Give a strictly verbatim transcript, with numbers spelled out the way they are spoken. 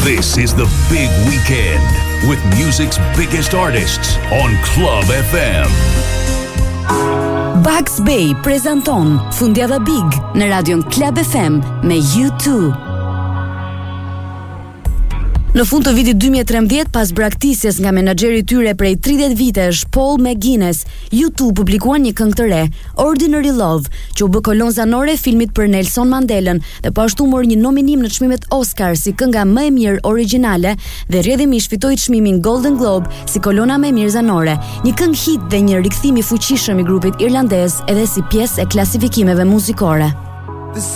This is the big weekend with music's biggest artists on Club F M. Bugs Bay prezanton Fundjava Big në radion Club F M me U two. Në fund të vitit dy mijë e trembëdhjetë, pas braktisjes nga menaxheri i tyre prej tridhjetë vitesh, Paul McGuinness, U two publikuan një këngë të re, Ordinary Love, që u bë kolon zanore e filmit për Nelson Mandelën dhe po ashtu mori një nominim në çmimet Oscar si kënga më e mirë origjinale dhe rrjedhimisht fitoi çmimin Golden Globe si kolona më e mirë zanore. Një këngë hit dhe një rikthim i fuqishëm i grupit irlandez edhe si pjesë e klasifikimeve muzikore.